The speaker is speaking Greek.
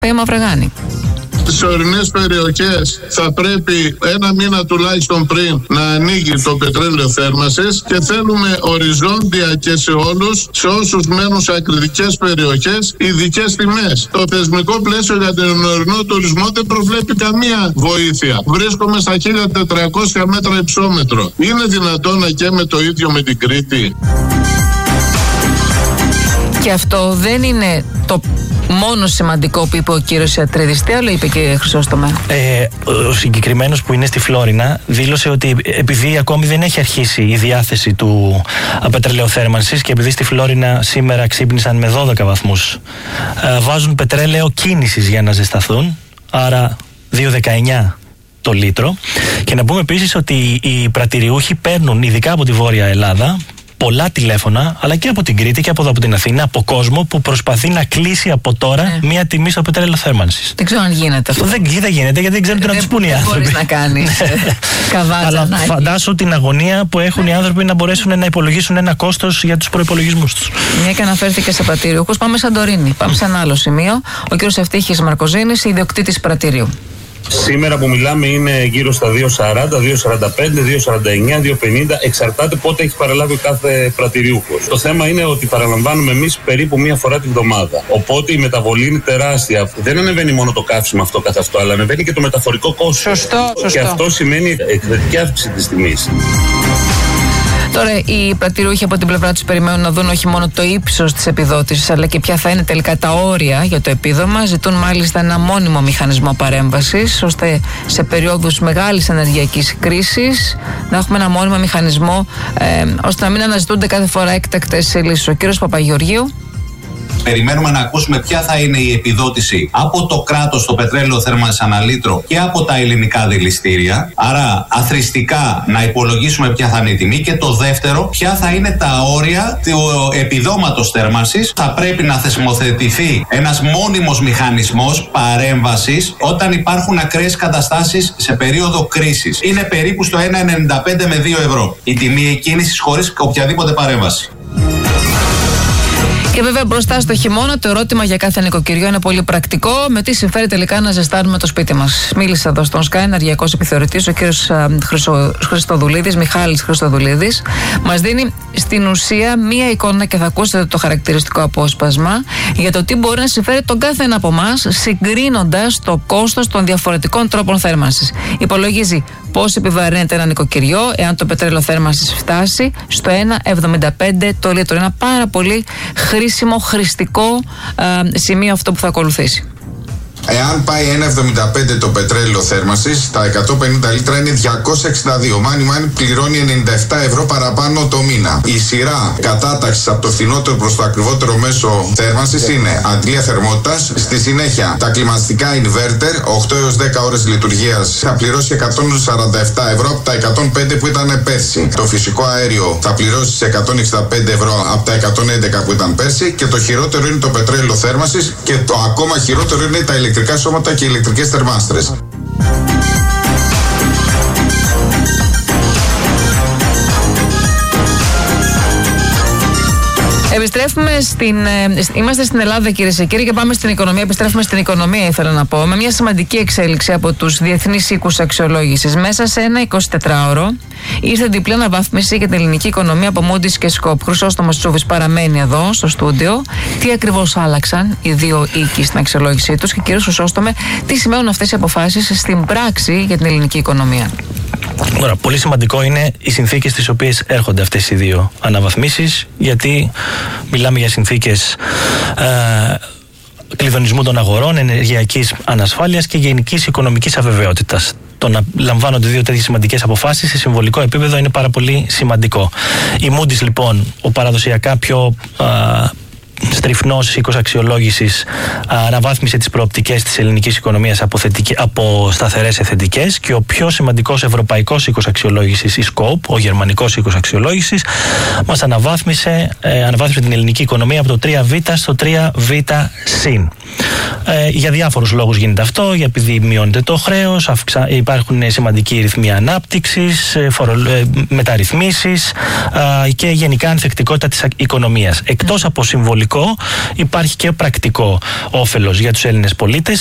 Μαυραγάνη. Στις ορεινές περιοχές θα πρέπει ένα μήνα τουλάχιστον πριν να ανοίγει το πετρέλαιο θέρμανσης και θέλουμε οριζόντια και σε όλους, σε όσους μένουν σε ακριτικές περιοχές, ειδικές τιμές. Το θεσμικό πλαίσιο για τον ορεινό τουρισμό δεν προβλέπει καμία βοήθεια. Βρίσκομαι στα 1400 μέτρα υψόμετρο. Είναι δυνατόν να καίμε το ίδιο με την Κρήτη? Και αυτό δεν είναι το μόνο σημαντικό που είπε ο κύριος Ιατρίδης. Τι άλλο είπε, κύριε Χρυσόστομε? Ο συγκεκριμένος που είναι στη Φλόρινα δήλωσε ότι επειδή ακόμη δεν έχει αρχίσει η διάθεση του πετρελαιοθέρμανσης και επειδή στη Φλόρινα σήμερα ξύπνησαν με 12 βαθμούς, βάζουν πετρέλαιο κίνησης για να ζεσταθούν, άρα 2,19 το λίτρο. Και να πούμε επίσης ότι οι πρατηριούχοι παίρνουν, ειδικά από τη Βόρεια Ελλάδα, πολλά τηλέφωνα, αλλά και από την Κρήτη και από εδώ από την Αθήνα, από κόσμο που προσπαθεί να κλείσει από τώρα μία τιμή στο πετρέλαιο θέρμανσης. Δεν ξέρω αν γίνεται αυτό. Δεν γίνεται, γιατί δεν ξέρουν τι να τους πούν οι άνθρωποι. Δεν μπορείς να κάνεις καβάτσα. Αλλά φαντάσου την αγωνία που έχουν οι άνθρωποι να μπορέσουν να υπολογίσουν ένα κόστος για τους προϋπολογισμούς τους. Μια και αναφέρθηκε σε πρατηριούχους, πάμε Σαντορίνη. Πάμε σε ένα άλλο σημείο. Ο κύριος Ευτύχης Μαρκοζήνης, ιδιοκτήτης πρατηρίου. Σήμερα που μιλάμε είναι γύρω στα 2,40, 2,45, 2,49, 2,50. Εξαρτάται πότε έχει παραλάβει ο κάθε πρατηριούχος. Το θέμα είναι ότι παραλαμβάνουμε εμείς περίπου μία φορά τη βδομάδα. Οπότε η μεταβολή είναι τεράστια. Δεν ανεβαίνει μόνο το καύσιμο αυτό καθ' αυτό, αλλά ανεβαίνει και το μεταφορικό κόστος. Σωστό. Και αυτό σημαίνει εκθετική αύξηση της τιμής. Τώρα, οι πρατηριούχοι από την πλευρά τους περιμένουν να δουν όχι μόνο το ύψος της επιδότησης, αλλά και ποια θα είναι τελικά τα όρια για το επίδομα. Ζητούν μάλιστα ένα μόνιμο μηχανισμό παρέμβασης, ώστε σε περίοδους μεγάλης ενεργειακής κρίσης να έχουμε ένα μόνιμο μηχανισμό, ώστε να μην αναζητούνται κάθε φορά έκτακτες λύσεις. Ο κύριος Παπαγεωργίου. Περιμένουμε να ακούσουμε ποια θα είναι η επιδότηση από το κράτος στο πετρέλαιο θέρμανσης ανά λίτρο και από τα ελληνικά δηληστήρια. Άρα, αθροιστικά να υπολογίσουμε ποια θα είναι η τιμή. Και το δεύτερο, ποια θα είναι τα όρια του επιδόματος θέρμανσης. Θα πρέπει να θεσμοθετηθεί ένας μόνιμος μηχανισμός παρέμβασης όταν υπάρχουν ακραίες καταστάσεις σε περίοδο κρίσης. Είναι περίπου στο 1,95 με 2 ευρώ η τιμή εκκίνησης χωρίς οποιαδήποτε παρέμβαση. Και βέβαια μπροστά στο χειμώνα το ερώτημα για κάθε νοικοκυριό είναι πολύ πρακτικό. Με τι συμφέρει τελικά να ζεστάνουμε το σπίτι μας? Μίλησα εδώ στον Sky, ενεργειακός επιθεωρητής, ο κύριος Χριστοδουλίδης, Μιχάλης Χριστοδουλίδης. Μας δίνει στην ουσία μία εικόνα και θα ακούσετε το χαρακτηριστικό απόσπασμα για το τι μπορεί να συμφέρει τον κάθε ένα από εμάς, συγκρίνοντας το κόστος των διαφορετικών τρόπων θέρμανσης. Υπολογίζει πώς επιβαρύνεται ένα νοικοκυριό εάν το πετρέλαιο θέρμανσης φτάσει στο 1,75 το λίτρο. Ένα πάρα πολύ χρήσιμο, χρηστικό σημείο αυτό που θα ακολουθήσει. Εάν πάει 1,75 το πετρέλαιο θέρμανσης, τα 150 λίτρα είναι 262. Μάνι πληρώνει 97 ευρώ παραπάνω το μήνα. Η σειρά κατάταξης από το φθηνότερο προς το ακριβότερο μέσο θέρμανσης είναι αντλία θερμότητας. Στη συνέχεια τα κλιματιστικά inverter, 8 έως 10 ώρες λειτουργίας, θα πληρώσει 147 ευρώ από τα 105 που ήταν πέρσι. Το φυσικό αέριο θα πληρώσει 165 ευρώ από τα 111 που ήταν πέρσι. Και το χειρότερο είναι το πετρέλαιο θέρμανσης. Και το ακόμα χειρότερο είναι τα ηλεκτρικά σώματα και ηλεκτρικές θερμάστρες. Επιστρέφουμε είμαστε στην Ελλάδα, κυρίες και κύριοι, και πάμε στην οικονομία. Επιστρέφουμε στην οικονομία, ήθελα να πω, με μια σημαντική εξέλιξη από τους διεθνείς οίκους αξιολόγησης. Μέσα σε ένα 24ωρο ήρθε διπλή αναβάθμιση για την ελληνική οικονομία από Moody's και Scope. Χρυσόστομος Τσούβης παραμένει εδώ στο στούντιο. Τι ακριβώς άλλαξαν οι δύο οίκοι στην αξιολόγησή τους, και κυρίως, Χρυσόστομε, τι σημαίνουν αυτές οι αποφάσεις στην πράξη για την ελληνική οικονομία? Ωραία, πολύ σημαντικό είναι οι συνθήκες στις οποίες έρχονται αυτές οι δύο αναβαθμίσεις, γιατί μιλάμε για συνθήκες κλειδονισμού των αγορών, ενεργειακής ανασφάλειας και γενικής οικονομικής αβεβαιότητας. Το να λαμβάνονται δύο τέτοιες σημαντικές αποφάσεις σε συμβολικό επίπεδο είναι πάρα πολύ σημαντικό. Η Moody's, λοιπόν, ο παραδοσιακά πιο στριφνός οίκος αξιολόγησης, αναβάθμισε τις προοπτικές της ελληνικής οικονομίας από σταθερές σε θετικές, και ο πιο σημαντικός ευρωπαϊκός οίκος αξιολόγησης, η Scope, ο γερμανικός οίκος αξιολόγησης, μας αναβάθμισε την ελληνική οικονομία από το 3β στο 3β συν. Για διάφορους λόγους γίνεται αυτό, επειδή μειώνεται το χρέος, υπάρχουν σημαντικοί ρυθμοί ανάπτυξης, μεταρρυθμίσεις και γενικά ανθεκτικότητα της οικονομίας. Εκτός από συμβολικό συμβολικό, υπάρχει και πρακτικό όφελος για τους Έλληνες πολίτες.